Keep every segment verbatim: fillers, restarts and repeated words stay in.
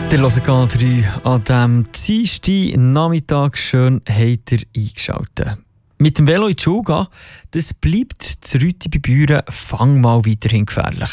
Der hört Kanal drei an diesem Dienstag Nachmittag. Schön habt ihr eingeschaltet. Mit dem Velo in die Schule gehen, das bleibt zu Rüti bei Büren fang mal weiterhin gefährlich.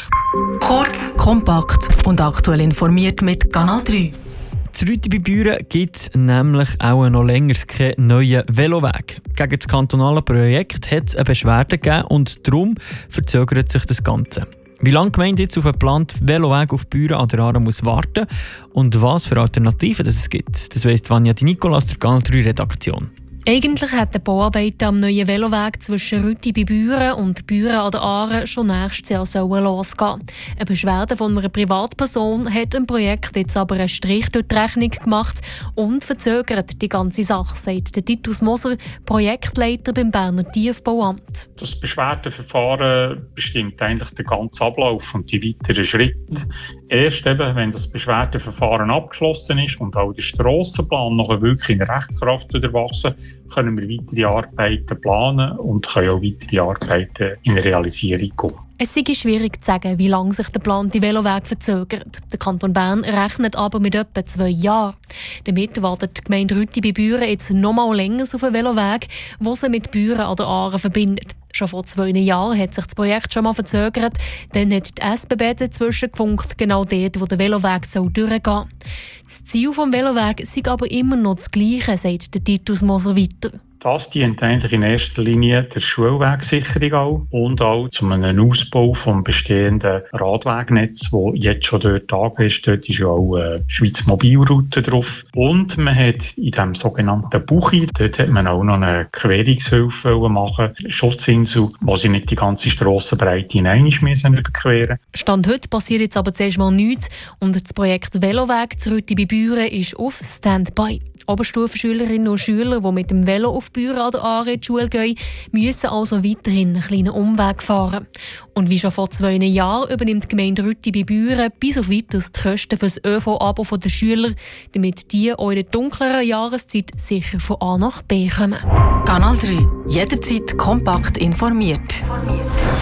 Kurz, kompakt und aktuell informiert mit Kanal drei. Zu Rüti bei Büren gibt es nämlich auch noch länger keinen neuen Veloweg. Gegen das kantonale Projekt hat es eine Beschwerde gegeben und darum verzögert sich das Ganze. Wie lange die Gemeinde jetzt auf einen geplanten Veloweg auf Büren an der Aare muss warten und was für Alternativen es gibt, das weiss Vanja Di Nicolas der Kanal drei Redaktion. Eigentlich hat die Bauarbeiten am neuen Veloweg zwischen Rüti bei Büren und Büren an der Aare schon nächstes Jahr sollen losgehen. Eine Beschwerde von einer Privatperson hat dem Projekt jetzt aber einen Strich durch die Rechnung gemacht und verzögert die ganze Sache, sagt der Titus Moser, Projektleiter beim Berner Tiefbauamt. Das Beschwerdeverfahren bestimmt eigentlich den ganzen Ablauf und die weiteren Schritte. Erst eben, wenn das Beschwerdeverfahren abgeschlossen ist und auch der Strassenplan noch wirklich in Rechtskraft erwachsen, können wir weitere Arbeiten planen und können auch weitere Arbeiten in Realisierung kommen. Es sei schwierig zu sagen, wie lange sich der geplante Veloweg verzögert. Der Kanton Bern rechnet aber mit etwa zwei Jahren. Damit wartet die Gemeinde Rüti bei Büren jetzt noch mal länger auf einen Veloweg, der sie mit Büren an der Aare verbindet. Schon vor zwei Jahren hat sich das Projekt schon mal verzögert. Dann hat die S B B dazwischen gefunkt, genau dort, wo der Veloweg soll durchgehen soll. Das Ziel des Velowegs ist aber immer noch das Gleiche, sagt der Titus Moser weiter. Das dient eigentlich in erster Linie der Schulwegsicherung auch und auch zu einem Ausbau des bestehenden Radwegnetz, das jetzt schon dort angegeben ist. Dort ist ja auch eine Schweiz Mobilroute drauf. Und man hat in dem sogenannten Buchi, dort hat man auch noch eine Querungshilfe machen, eine Schutzinsel, wo sie nicht die ganze Strassenbreite in einmal müssen überqueren. Stand heute passiert jetzt aber zuerst mal nichts und das Projekt Veloweg zu Rüti bei Büren ist auf Standby. Oberstufenschülerinnen und Schüler, die mit dem Velo auf Büren an der Aare in die Schule gehen, müssen also weiterhin einen kleinen Umweg fahren. Und wie schon vor zwei Jahren übernimmt die Gemeinde Rüti bei Büren bis auf weiteres die Kosten für das ÖV-Abo der Schüler, damit die auch in der dunkleren Jahreszeit sicher von A nach B kommen. Kanal drei. Jederzeit kompakt informiert.